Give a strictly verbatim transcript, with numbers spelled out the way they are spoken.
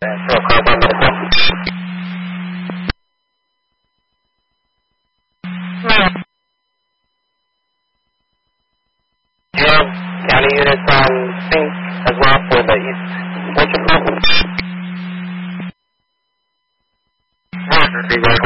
National Car one Medical. Do you have county units on sync as well for the East Central? Be right.